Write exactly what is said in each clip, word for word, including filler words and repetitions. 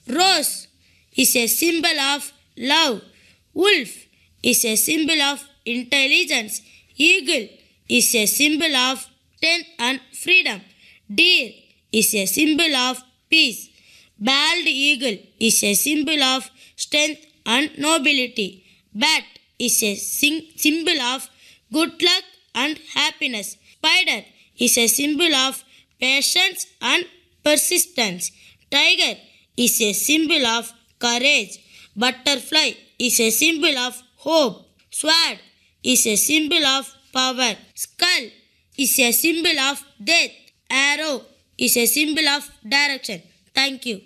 Rose is a symbol of love. Wolf is a symbol of intelligence. Eagle is a symbol of strength and freedom. Deer is a symbol of peace. Bald eagle is a symbol of strength and nobility. Bat is a sing- symbol of good luck and happiness. Spider is a symbol of patience and persistence. Tiger is a symbol of courage. Butterfly is a symbol of hope. Sword is a symbol of power. Skull is a symbol of death. Arrow is a symbol of direction. Thank you.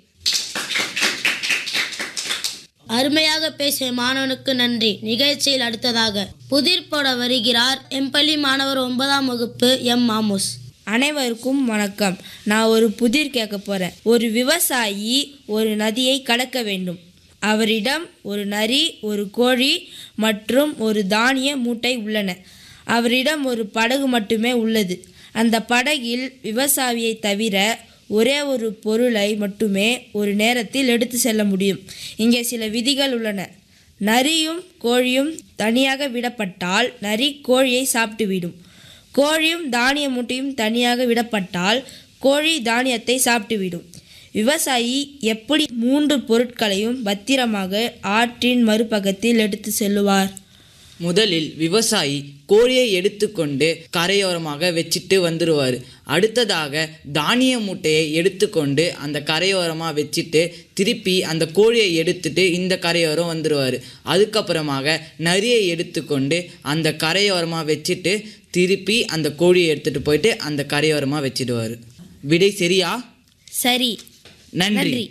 அருமையாக பேசிய மாணவனுக்கு நன்றி. நிகழ்ச்சியில் அடுத்ததாக புதிர் போட வருகிறார் M பள்ளி மாணவர் ஒன்பதாம் வகுப்பு எம் மாமூஸ். அனைவருக்கும் வணக்கம். நான் ஒரு புதிர் கேட்க போகிறேன். ஒரு விவசாயி ஒரு நதியை கடக்க வேண்டும். அவரிடம் ஒரு நரி, ஒரு கோழி மற்றும் ஒரு தானிய மூட்டை உள்ளன. அவரிடம் ஒரு படகு மட்டுமே உள்ளது. அந்த படகில் விவசாயியை தவிர ஒரே ஒரு பொருளை மட்டுமே ஒரு நேரத்தில் எடுத்து செல்ல முடியும். இங்கே சில விதிகள் உள்ளன. நரியும் கோழியும் தனியாக விடப்பட்டால் நரி கோழியை சாப்பிட்டுவிடும். கோழியும் தானிய மூட்டையும் தனியாக விடப்பட்டால் கோழி தானியத்தை சாப்பிட்டுவிடும். விவசாயி எப்படி மூன்று பொருட்களையும் பத்திரமாக ஆற்றின் மறுபக்கத்தில் எடுத்து செல்லுவார்? முதலில் விவசாயி கோழியை எடுத்துக்கொண்டு கரையோரமாக வச்சுட்டு வந்துடுவார். அடுத்ததாக தானிய மூட்டையை எடுத்துக்கொண்டு அந்த கரையோரமாக வச்சுட்டு திருப்பி அந்த கோழியை எடுத்துட்டு இந்த கரையோரம் வந்துடுவார். அதுக்கப்புறமாக நரியை எடுத்துக்கொண்டு அந்த கரையோரமாக வச்சுட்டு திருப்பி அந்த கோழியை எடுத்துகிட்டு போயிட்டு அந்த கரையோரமாக வச்சிடுவார். விடை சரியா? சரி, நன்றி.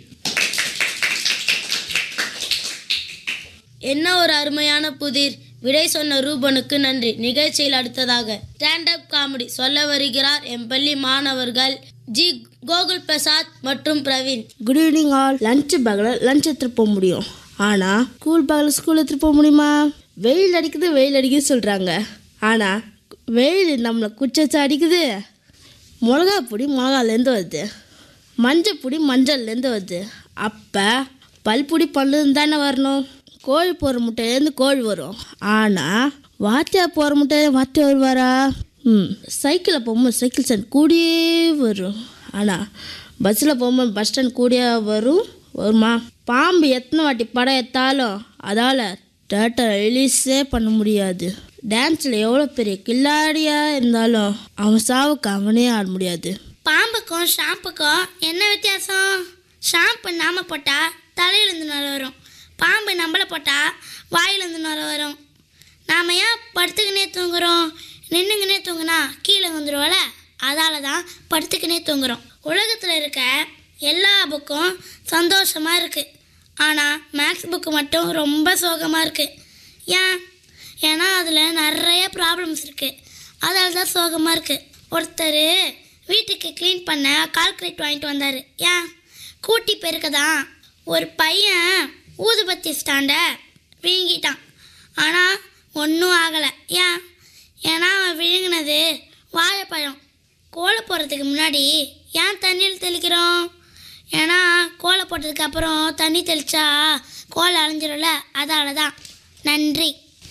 என்ன ஒரு அருமையான புதிர். விடை சொன்ன ரூபனுக்கு நன்றி. நிகழ்ச்சியில் அடுத்ததாக ஸ்டாண்ட் அப் காமெடி சொல்ல வருகிறார் எம் பள்ளி மாணவர்கள் ஜி கோகுல் பிரசாத் மற்றும் Praveen. Good evening all. Lunch பேக்கில் லஞ்ச் எடுத்துகிட்டு போக முடியும், ஆனால் ஸ்கூல் பேக்கில் ஸ்கூல் எடுத்துகிட்டு போக முடியுமா? வெயில் அடிக்குது வெயில் அடிக்குது சொல்கிறாங்க, ஆனால் வெயில் நம்மளை குச்சச்சு அடிக்குது. மிளகா பொடி மிளகாலேருந்து வருது, மஞ்சள் பொடி மஞ்சள்லேருந்து வருது. அப்போ பல்பொடி பல்லுன்னு தானே வரணும். கோழி போகிற முட்டையிலேருந்து கோழி வரும், ஆனால் வாத்தியார் போகிற முட்டையில வாத்தியார் வருவாரா? ம் சைக்கிளில் போகும்போது சைக்கிள் ஸ்டாண்ட் கூடியே வரும், ஆனால் பஸ்ஸில் போகும்போது பஸ் ஸ்டாண்ட் கூடியே வரும் வருமா? பாம்பு எத்தனை வாட்டி படம் எடுத்தாலும் அதால் தேட்டர் ரிலீஸே பண்ண முடியாது. டான்ஸில் எவ்வளோ பெரிய கில்லாடியாக இருந்தாலும் அவன் சாவுக்கு அவனே ஆட முடியாது. பாம்புக்கும் ஷாம்புக்கும் என்ன வித்தியாசம்? ஷாம்பு நாம போட்டால் தலையிலேருந்து நுர வரும், பாம்பு நம்மளை போட்டால் வாயிலேருந்து நுர வரும். நாம் ஏன் படுத்துக்கினே தூங்குறோம்? நின்றுங்கனே தூங்குனா கீழே வந்துடுவோல, அதால தான் படுத்துக்கினே தூங்குறோம். உலகத்தில் இருக்க எல்லா புக்கும் சந்தோஷமாக இருக்குது, ஆனால் மேக்ஸ் புக்கு மட்டும் ரொம்ப சோகமாக இருக்குது. ஏன்? ஏன்னா அதில் நிறைய ப்ராப்ளம்ஸ் இருக்குது, அதால் தான் சோகமாக இருக்குது. ஒருத்தர் வீட்டுக்கு க்ளீன் பண்ண கால்குலேட் வாங்கிட்டு வந்தார். ஏன்? கூட்டி பெருக்க தான். ஒரு பையன் ஊதுபத்தி ஸ்டாண்டை விழுங்கிட்டான், ஆனால் ஒன்றும் ஆகலை. ஏன்? ஏன்னா அவன் விழுங்கினது வாழைப்பழம். கோலை போடுறதுக்கு முன்னாடி ஏன் தண்ணியில் தெளிக்கிறோம்? ஏன்னா கோலை போட்டதுக்கு அப்புறம் தண்ணி தெளித்தா கோலை அழிஞ்சிடும்ல, அதால தான். நன்றி.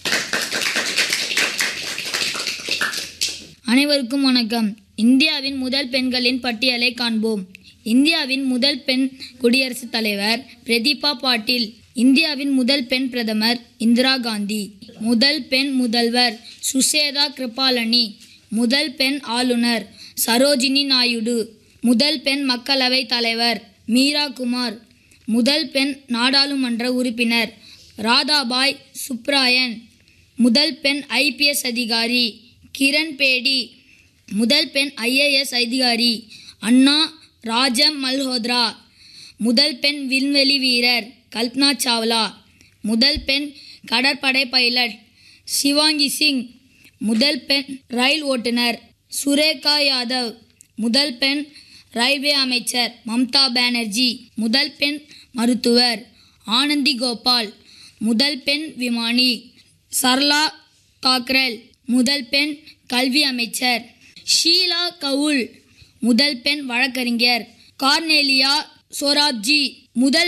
அனைவருக்கும் வணக்கம். இந்தியாவின் முதல் பெண்களின் பட்டியலை காண்போம். இந்தியாவின் முதல் பெண் குடியரசுத் தலைவர் பிரதீபா பாட்டீல். இந்தியாவின் முதல் பெண் பிரதமர் இந்திரா காந்தி. முதல் பெண் முதல்வர் சுசேதா கிருபாலனி. முதல் பெண் ஆளுநர் சரோஜினி நாயுடு. முதல் பெண் மக்களவை தலைவர் மீரா குமார். முதல் பெண் நாடாளுமன்ற உறுப்பினர் ராதாபாய் சுப்ராயன். முதல் பெண் ஐபிஎஸ் அதிகாரி கிரண் பேடி. முதல் பெண் ஐஏஎஸ் அதிகாரி அண்ணா ராஜம் மல்ஹோத்ரா. முதல் பெண் விண்வெளி வீரர் கல்பனா சாவ்லா. முதல் பெண் கடற்படை பைலட் சிவாங்கி சிங். முதல் பெண் ரயில் ஓட்டுநர் சுரேகா யாதவ். முதல் பெண் ரயில்வே அமைச்சர் மம்தா பானர்ஜி. முதல் பெண் மருத்துவர் ஆனந்தி கோபால். முதல் பெண் விமானி சர்லா காக்ரெல். முதல் பெண் கல்வி அமைச்சர் ஷீலா கவுல். முதல் பெண் வழக்கறிஞர் கார்னேலியா சோராப்ஜி. முதல்